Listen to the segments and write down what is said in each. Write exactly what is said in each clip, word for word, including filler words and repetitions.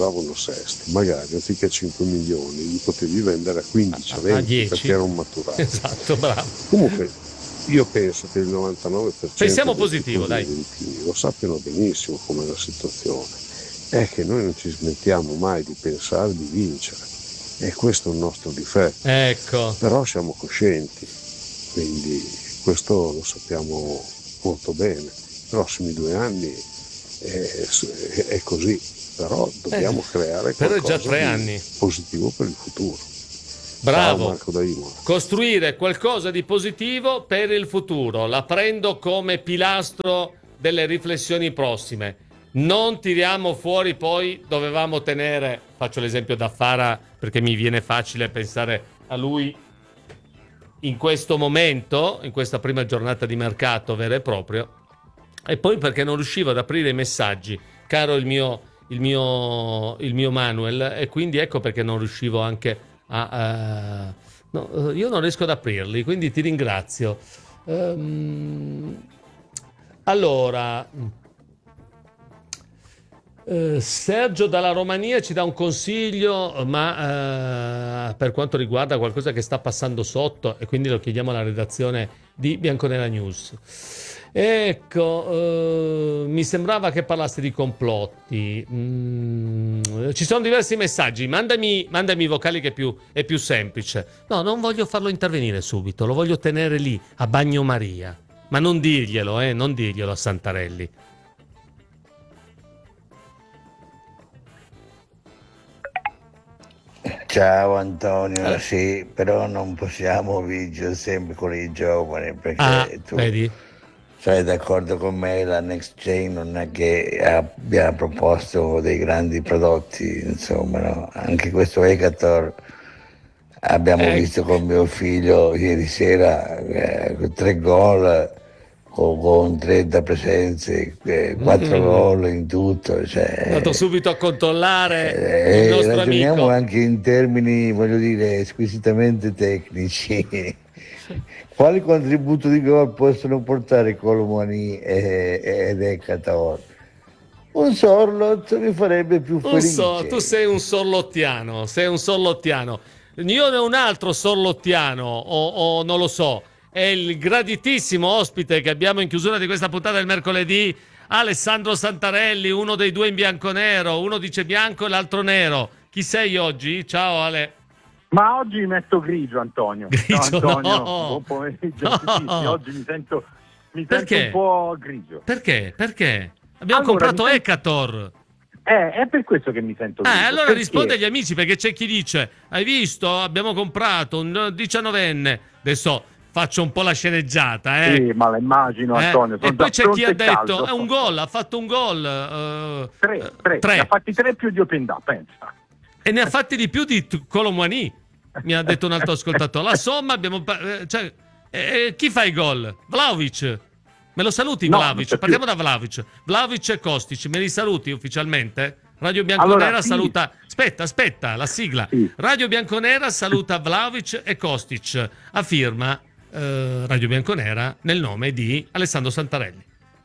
arrivavano sesti, magari anziché cinque milioni li potevi vendere a quindici, a venti, perché erano maturati. Esatto, bravo. Comunque io penso che il novantanove per cento pensiamo dei positivo, dai. argentini lo sappiano benissimo com'è la situazione, è che noi non ci smettiamo mai di pensare di vincere, e questo è il nostro difetto. Ecco. Però siamo coscienti, quindi questo lo sappiamo molto bene. I prossimi due anni è, è così, però dobbiamo eh, creare però qualcosa già tre di anni. positivo per il futuro. Bravo. Ciao Marco da Imola. Costruire qualcosa di positivo per il futuro, la prendo come pilastro delle riflessioni prossime. Non tiriamo fuori, poi dovevamo tenere, faccio l'esempio da Fara perché mi viene facile pensare a lui in questo momento, in questa prima giornata di mercato vero e proprio, e poi perché non riuscivo ad aprire i messaggi, caro il mio, il mio, il mio Manuel, e quindi ecco perché non riuscivo anche a... Uh, no, io non riesco ad aprirli, quindi ti ringrazio. Um, allora... Uh, Sergio dalla Romania ci dà un consiglio, ma uh, per quanto riguarda qualcosa che sta passando sotto, e quindi lo chiediamo alla redazione di Bianconera News. Ecco, uh, mi sembrava che parlaste di complotti. Mm, ci sono diversi messaggi. Mandami, mandami i vocali che è più, è più semplice. No, non voglio farlo intervenire subito, lo voglio tenere lì a bagnomaria. Ma non dirglielo, eh, non dirglielo a Santarelli. Ciao Antonio, eh. sì, però non possiamo vincere sempre con i giovani, perché ah, tu vedi? sei d'accordo con me, la Next Gen non è che abbia proposto dei grandi prodotti, insomma, no? Anche questo Egator abbiamo eh. visto con mio figlio ieri sera, eh, tre gol, con, con trenta presenze, eh, quattro mm. gol in tutto. Cioè, è andato subito a controllare eh, il nostro ragioniamo amico. Anche in termini, voglio dire, squisitamente tecnici. Quali contributo di gol possono portare Colomani ed Ecator? Un sorlot mi farebbe più felice. So, tu sei un sorlottiano, sei un sorlottiano. Io ne ho un altro sorlottiano, o, o non lo so, è il graditissimo ospite che abbiamo in chiusura di questa puntata del mercoledì, Alessandro Santarelli, uno dei due in bianco-nero, uno dice bianco e l'altro nero. Chi sei oggi? Ciao Ale. Ma oggi mi metto grigio, Antonio. Grigio, no, Antonio, no. buon pomeriggio. No. Sì, sì, oggi mi sento, mi Perché? sento un po' grigio. Perché? Perché? Abbiamo allora, comprato sento... Ecator. Eh, è per questo che mi sento grigio. Eh, allora perché... risponde agli amici, perché c'è chi dice: hai visto? Abbiamo comprato un diciannovenne. Adesso faccio un po' la sceneggiata, eh. Sì, ma la immagino, eh? Antonio. E poi c'è chi ha detto: è un gol, ha fatto un gol. Uh, tre, tre. tre. Ne ha fatti tre più di Openda, pensa. E ne ha fatti di più di Colomani, mi ha detto un altro ascoltatore. La somma abbiamo... Cioè, eh, chi fa i gol? Vlahovic. Me lo saluti, no, Vlahovic? Partiamo più. da Vlahovic. Vlahovic e Kostic, me li saluti ufficialmente? Radio Bianconera allora, sì. saluta... Aspetta, aspetta, la sigla. Sì. Radio Bianconera saluta Vlahovic e Kostic. A firma eh, Radio Bianconera nel nome di Alessandro Santarelli.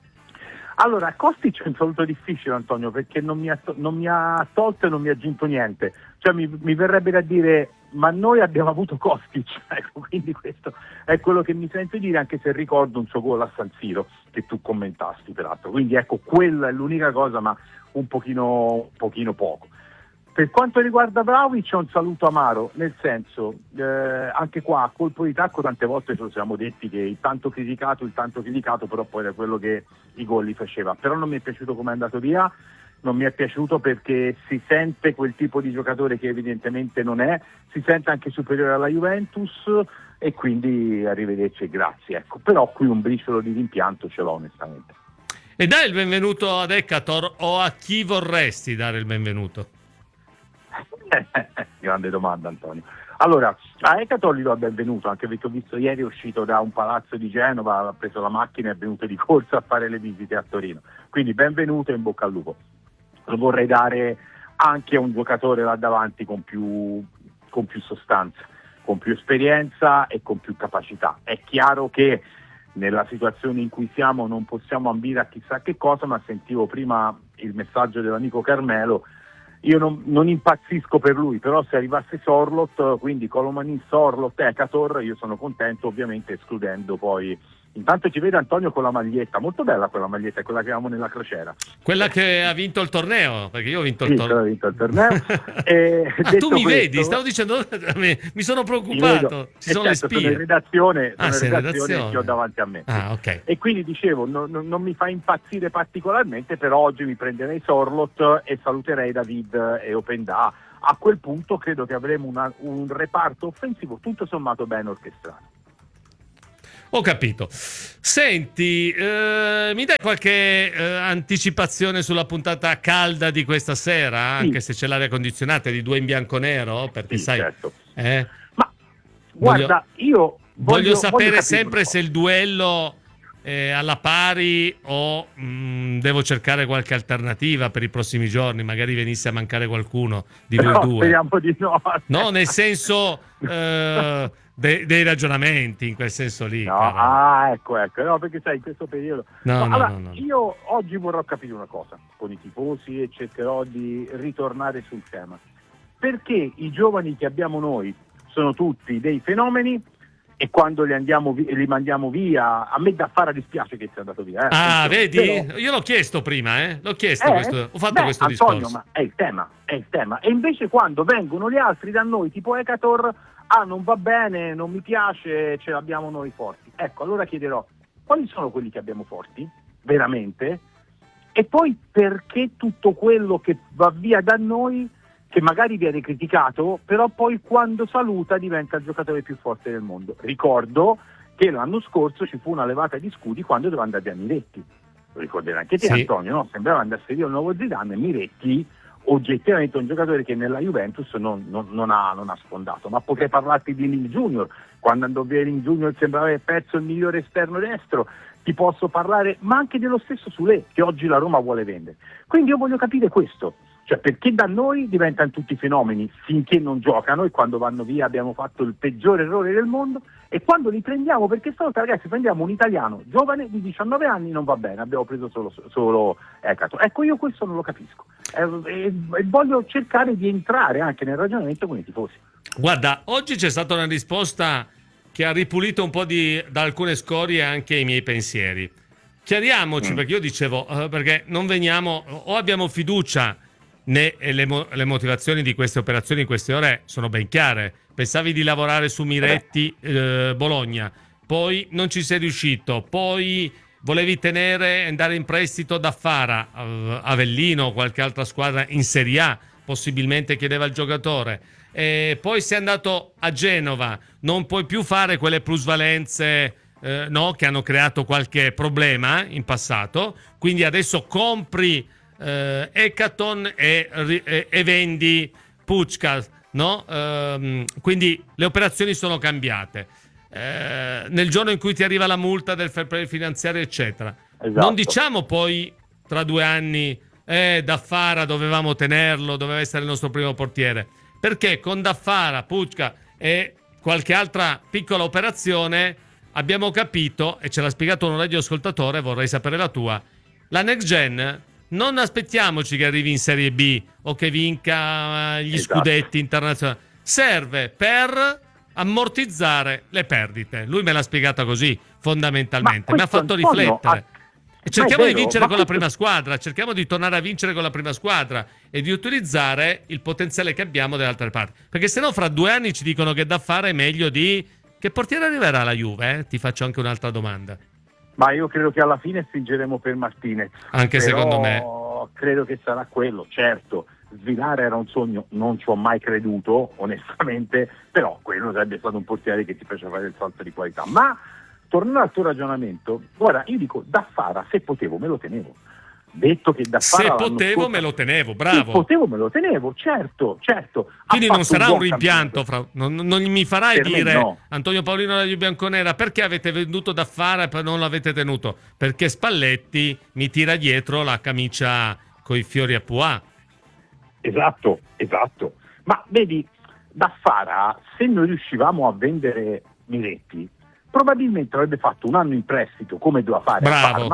Allora, Kostic è un saluto difficile, Antonio, perché non mi ha, to- non mi ha tolto e non mi ha aggiunto niente. Cioè mi, mi verrebbe da dire, ma noi abbiamo avuto Kostic, ecco, quindi questo è quello che mi sento dire, anche se ricordo un suo gol a San Siro, che tu commentasti peraltro. Quindi ecco, quella è l'unica cosa, ma un pochino, un pochino poco. Per quanto riguarda Vlahovic c'è un saluto amaro, nel senso, eh, anche qua a colpo di tacco tante volte ce lo siamo detti che il tanto criticato, il tanto criticato, però poi era quello che i gol li faceva. Però non mi è piaciuto come è andato via, non mi è piaciuto perché si sente quel tipo di giocatore che evidentemente non è, si sente anche superiore alla Juventus e quindi arrivederci e grazie. Ecco. Però qui un briciolo di rimpianto ce l'ho onestamente. E dai il benvenuto ad Ecator o a chi vorresti dare il benvenuto? Grande domanda, Antonio. Allora, a Ecator gli do il benvenuto, anche perché ho visto ieri è uscito da un palazzo di Genova, ha preso la macchina e è venuto di corsa a fare le visite a Torino. Quindi benvenuto e in bocca al lupo. Lo vorrei dare anche a un giocatore là davanti con più, con più sostanza, con più esperienza e con più capacità. È chiaro che nella situazione in cui siamo non possiamo ambire a chissà che cosa, ma sentivo prima il messaggio dell'amico Carmelo. io non, non impazzisco per lui, però se arrivasse Sorloth, quindi Kolomanin, Sorloth, Ekator, io sono contento, ovviamente escludendo poi. Intanto ci vede Antonio con la maglietta, molto bella quella maglietta, è quella che avevamo nella crociera. Quella che ha vinto il torneo, perché io ho vinto sì, il torneo. Ho vinto il torneo. e, ah, tu mi questo, vedi, stavo dicendo, mi sono preoccupato. Ci sono certo, le spie. Sono in redazione, sono ah, in redazione, redazione che ho davanti a me. Ah, okay. E quindi dicevo, no, no, non mi fa impazzire particolarmente, però oggi mi prenderei Sorloth e saluterei David e Openda. A quel punto credo che avremo una, un reparto offensivo tutto sommato ben orchestrato. Ho capito. Senti, eh, mi dai qualche eh, anticipazione sulla puntata calda di questa sera? Sì. Anche se c'è l'aria condizionata, di due in bianco-nero? Perché sì, sai... Certo. Eh? Ma guarda, voglio, io... Voglio, voglio sapere voglio sempre se il duello è alla pari o mh, devo cercare qualche alternativa per i prossimi giorni. Magari venisse a mancare qualcuno di voi no, due. Speriamo di no. No, nel senso... Eh, De, dei ragionamenti in quel senso lì. No, ah, ecco, ecco, no, perché sai, in questo periodo. No, no, no, allora, no, no. Io oggi vorrò capire una cosa con i tifosi e cercherò di ritornare sul tema. Perché i giovani che abbiamo noi sono tutti dei fenomeni e quando li andiamo vi- li mandiamo via, a me da fare dispiace che sia andato via. Eh. Ah, Penso, vedi? però... Io l'ho chiesto prima, eh? L'ho chiesto eh? questo, ho fatto Beh, questo Antonio, discorso. Ma è il tema, è il tema. E invece quando vengono gli altri da noi, tipo Ekator, ah, non va bene, non mi piace, ce l'abbiamo noi forti. Ecco, allora chiederò, quali sono quelli che abbiamo forti, veramente? E poi perché tutto quello che va via da noi, che magari viene criticato, però poi quando saluta diventa il giocatore più forte del mondo. Ricordo che l'anno scorso ci fu una levata di scudi quando doveva andare via Miretti. Lo ricorderai anche te, sì. Antonio, no? Sembrava andasse via il nuovo Zidane e Miretti oggettivamente è un giocatore che nella Juventus non, non, non, ha, non ha sfondato. Ma potrei parlarti di Lin Junior, quando andò via Lin Junior sembrava il pezzo il migliore esterno destro. Ti posso parlare, ma anche dello stesso Sule, che oggi la Roma vuole vendere. Quindi io voglio capire questo, cioè perché da noi diventano tutti fenomeni finché non giocano e quando vanno via abbiamo fatto il peggiore errore del mondo, e quando li prendiamo, perché stavolta ragazzi prendiamo un italiano giovane di diciannove anni, non va bene, abbiamo preso solo, solo Ekato. Ecco, io questo non lo capisco e, e, e voglio cercare di entrare anche nel ragionamento con i tifosi. Guarda, oggi c'è stata una risposta che ha ripulito un po' di, da alcune scorie anche i miei pensieri. Chiariamoci, mm. perché io dicevo, uh, perché non veniamo, o abbiamo fiducia né, e le, mo- le motivazioni di queste operazioni in queste ore sono ben chiare. Pensavi di lavorare su Miretti eh, Bologna, poi non ci sei riuscito, poi volevi tenere e andare in prestito da Fara, uh, Avellino, qualche altra squadra in Serie A, possibilmente chiedeva il giocatore. E poi sei andato a Genova, non puoi più fare quelle plusvalenze eh, no, che hanno creato qualche problema in passato, quindi adesso compri eh, Ekaton e, e, e vendi Pučkas, no? Ehm, quindi le operazioni sono cambiate. Eh, nel giorno in cui ti arriva la multa del fair play finanziario, eccetera. Esatto. Non diciamo poi tra due anni eh, Daffara dovevamo tenerlo, doveva essere il nostro primo portiere. Perché con Daffara, Pučka e qualche altra piccola operazione abbiamo capito, e ce l'ha spiegato un radioascoltatore, vorrei sapere la tua, la next gen non aspettiamoci che arrivi in Serie B o che vinca gli esatto. scudetti internazionali, serve per ammortizzare le perdite. Lui me l'ha spiegata così fondamentalmente, mi ha fatto Antonio, riflettere. ha... E cerchiamo vero, di vincere con questo... la prima squadra, cerchiamo di tornare a vincere con la prima squadra e di utilizzare il potenziale che abbiamo dalle altre parti. Perché se no fra due anni ci dicono che da fare è meglio di... Che portiere arriverà la Juve? Eh? Ti faccio anche un'altra domanda. Ma io credo che alla fine spingeremo per Martinez. Anche però secondo me. Credo che sarà quello, certo. Svilare era un sogno, non ci ho mai creduto, onestamente, però quello sarebbe stato un portiere che ti faceva fare il salto di qualità. Ma... tornando al tuo ragionamento, guarda, io dico Daffara, se potevo me lo tenevo. Detto che Daffara se potevo scorso, me lo tenevo, bravo. Se potevo me lo tenevo, certo, certo. Quindi non sarà un, un rimpianto, fra, non, non mi farai per dire no. Antonio Paolino della Bianconera, perché avete venduto Daffara e poi non l'avete tenuto? Perché Spalletti mi tira dietro la camicia coi fiori a Pua. Esatto, esatto. Ma vedi, Daffara, se noi riuscivamo a vendere Miretti, probabilmente avrebbe fatto un anno in prestito come doveva fare Bravo. a Parma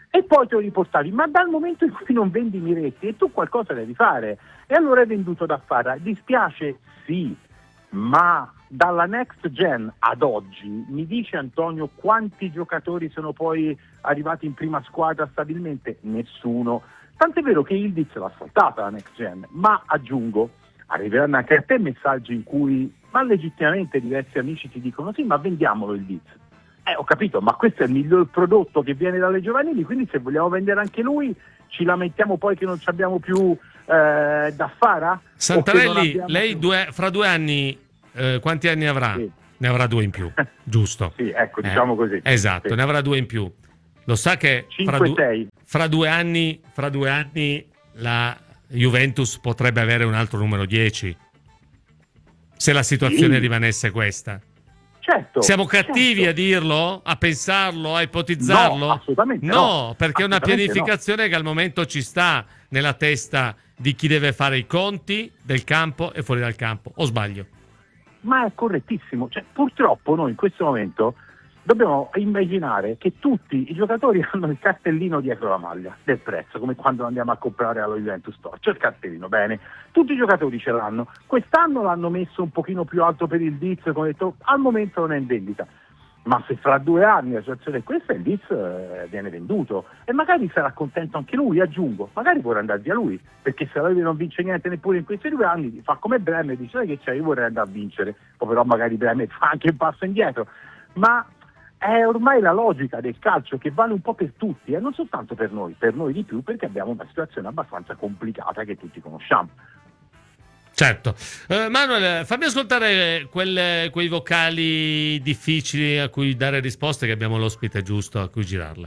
e poi te lo riportavi, ma dal momento in cui non vendi Miretti e tu qualcosa devi fare, e allora hai venduto da Fara. Dispiace? Sì, ma dalla next gen ad oggi mi dice Antonio quanti giocatori sono poi arrivati in prima squadra stabilmente? Nessuno. Tant'è vero che Ildiz l'ha saltata la next gen, ma aggiungo, arriveranno anche a te messaggi in cui, ma legittimamente diversi amici ti dicono sì, ma vendiamolo Ildiz. Eh, ho capito, ma questo è il miglior prodotto che viene dalle giovanili, quindi se vogliamo vendere anche lui ci lamentiamo poi che non ci abbiamo più eh, da Fara? Santarelli, lei più... due, fra due anni eh, quanti anni avrà? Sì. Ne avrà due in più, giusto? Sì, ecco, diciamo eh, così. Esatto, sì. Ne avrà due in più. Lo sa che fra, du- fra due anni, fra due anni la Juventus potrebbe avere un altro numero dieci, se la situazione sì. rimanesse questa. Certo, Siamo cattivi certo. a dirlo, a pensarlo, a ipotizzarlo? No, assolutamente no. No, perché è una Assolutamente pianificazione no. che al momento ci sta nella testa di chi deve fare i conti del campo e fuori dal campo. O sbaglio? Ma è correttissimo. Cioè, purtroppo noi in questo momento dobbiamo immaginare che tutti i giocatori hanno il cartellino dietro la maglia del prezzo, come quando andiamo a comprare allo Juventus Store. C'è il cartellino, bene. Tutti i giocatori ce l'hanno. Quest'anno l'hanno messo un pochino più alto per il Diz, come ho detto, al momento non è in vendita. Ma se fra due anni la situazione è questa, il Diz eh, viene venduto e magari sarà contento anche lui, aggiungo, magari vorrà andare via lui, perché se lui non vince niente neppure in questi due anni, fa come Bremer, dice sai che c'è, io vorrei andare a vincere, poi però magari Bremer fa anche un passo indietro, ma è ormai la logica del calcio che vale un po' per tutti e non soltanto per noi, per noi di più, perché abbiamo una situazione abbastanza complicata che tutti conosciamo. Certo. Uh, Manuel, fammi ascoltare quelle, quei vocali difficili a cui dare risposte, che abbiamo l'ospite giusto a cui girarle.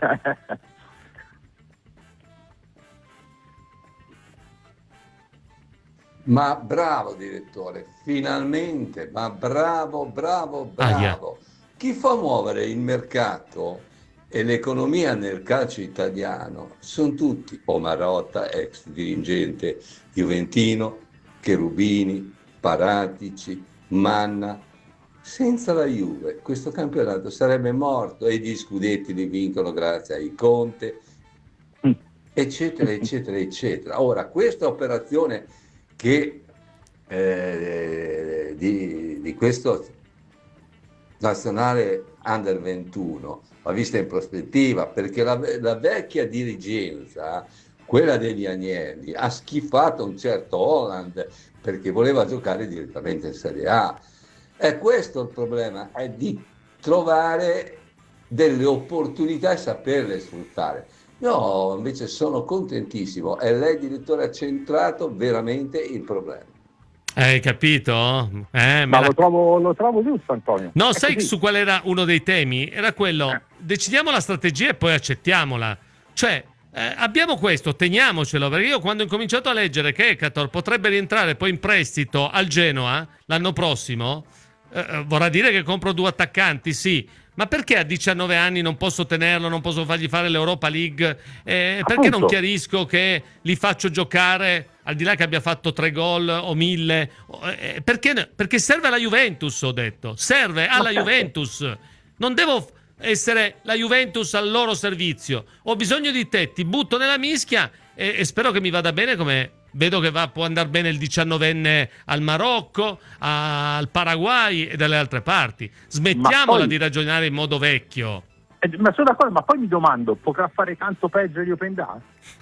Ma bravo direttore, finalmente, ma bravo, bravo, bravo. Aia. Chi fa muovere il mercato e l'economia nel calcio italiano sono tutti o Marotta, ex dirigente juventino, Cherubini, Paratici, Manna. Senza la Juve questo campionato sarebbe morto e gli scudetti li vincono grazie ai Conte, eccetera, eccetera, eccetera. Ora, questa operazione che eh, di, di questo nazionale under ventuno va vista in prospettiva, perché la, la vecchia dirigenza, quella degli Agnelli, ha schifato un certo Holland perché voleva giocare direttamente in Serie A. E questo il problema, è di trovare delle opportunità e saperle sfruttare. Io invece sono contentissimo e lei, direttore, ha centrato veramente il problema. Hai capito? Eh, Ma la... lo, trovo, lo trovo giusto, Antonio. No, È sai così. su qual era uno dei temi? Era quello, Eh. decidiamo la strategia e poi accettiamola. Cioè, eh, abbiamo questo, teniamocelo, perché io quando ho incominciato a leggere che Ekator potrebbe rientrare poi in prestito al Genoa l'anno prossimo, eh, vorrà dire che compro due attaccanti, sì, ma perché a diciannove anni non posso tenerlo, non posso fargli fare l'Europa League? Eh, perché non chiarisco che li faccio giocare, al di là che abbia fatto tre gol o mille? Eh, perché, perché serve alla Juventus, ho detto. Serve alla Juventus. Non devo essere la Juventus al loro servizio. Ho bisogno di te, ti butto nella mischia e, e spero che mi vada bene, come vedo che va, può andare bene il diciannovenne al Marocco, al Paraguay e dalle altre parti. Smettiamola poi di ragionare in modo vecchio. Eh, ma sono d'accordo, ma poi mi domando, potrà fare tanto peggio di Open Data?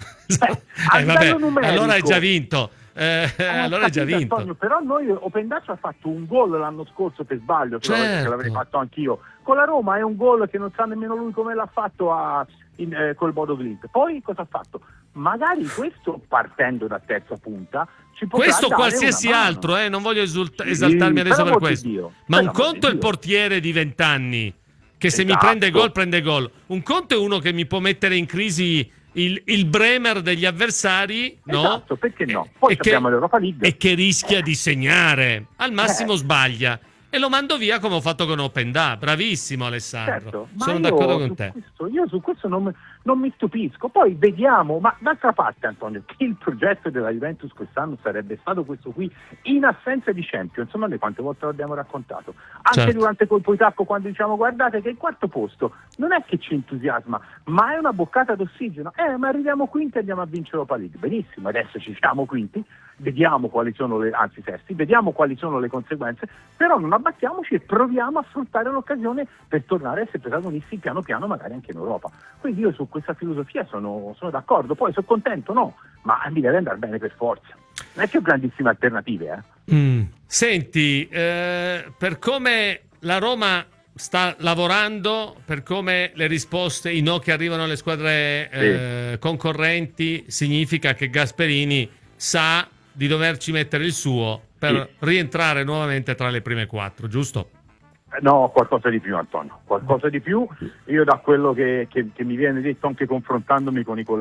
Eh, vabbè, allora hai già vinto. Eh, Eh, allora hai già capito, vinto. Antonio, però noi Open Data ha fatto un gol l'anno scorso per sbaglio, che Certo. l'avrei, che l'avrei fatto anch'io. Con la Roma è un gol che non sa nemmeno lui come l'ha fatto a, in, eh, col Bodo Glimt. Poi cosa ha fatto? Magari questo, partendo da terza punta, ci potrà Questo dare qualsiasi una mano. altro, eh, non voglio esulta- Sì, esaltarmi adesso per per amor di questo. Dio, Ma per un amor di conto è il Dio. portiere di vent'anni, che se mi Esatto. prende gol, prende gol. Un conto è uno che mi può mettere in crisi il, il Bremer degli avversari, no? Esatto, perché no? Poi E che, abbiamo l'Europa League. e che rischia di segnare. Al massimo Eh. sbaglia. E lo mando via come ho fatto con Open Da. Bravissimo Alessandro. Certo, ma Sono io d'accordo con su te. Questo, io su questo non, me- non mi stupisco. Poi vediamo, ma d'altra parte Antonio, che il progetto della Juventus quest'anno sarebbe stato questo qui, in assenza di Champions, insomma noi quante volte l'abbiamo raccontato, anche certo. durante colpo di tacco, quando diciamo guardate che il quarto posto non è che ci entusiasma, ma è una boccata d'ossigeno, eh ma arriviamo quinti e andiamo a vincere l'Europa League, benissimo, adesso ci siamo quinti, vediamo quali sono le, anzi sesti, vediamo quali sono le conseguenze, però non abbattiamoci e proviamo a sfruttare l'occasione per tornare a essere protagonisti piano piano magari anche in Europa. Quindi io su questa filosofia sono, sono d'accordo, poi sono contento, no, ma mi deve andare bene per forza, non è che ho grandissime alternative. Eh. Mm. Senti, eh, per come la Roma sta lavorando, per come le risposte, i no che arrivano alle squadre eh, sì. concorrenti, significa che Gasperini sa di doverci mettere il suo per sì. rientrare nuovamente tra le prime quattro, giusto? No, qualcosa di più Antonio, qualcosa di più. Io da quello che, che, che mi viene detto anche confrontandomi con i colleghi